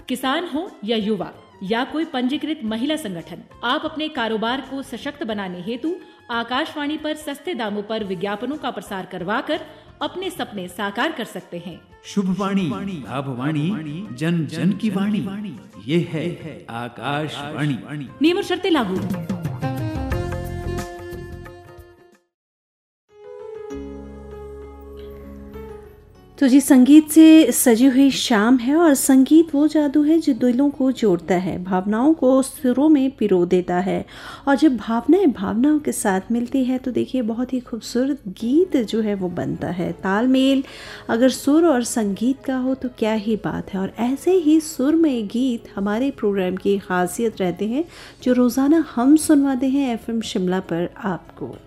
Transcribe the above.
किसान हो या युवा या कोई पंजीकृत महिला संगठन, आप अपने कारोबार को सशक्त बनाने हेतु आकाशवाणी पर सस्ते दामों पर विज्ञापनों का प्रसार करवाकर अपने सपने साकार कर सकते हैं। शुभवाणी, भाववाणी, जन जन की वाणी, ये है आकाशवाणी। नियम और शर्तें लागू। तो जी, संगीत से सजी हुई शाम है और संगीत वो जादू है जो दिलों को जोड़ता है, भावनाओं को सुरों में पिरो देता है। और जब भावनाएं भावनाओं के साथ मिलती है तो देखिए बहुत ही खूबसूरत गीत जो है वो बनता है। तालमेल अगर सुर और संगीत का हो तो क्या ही बात है। और ऐसे ही सुरमय गीत हमारे प्रोग्राम की खासियत रहते हैं जो रोज़ाना हम सुनवाते हैं FM शिमला पर आपको।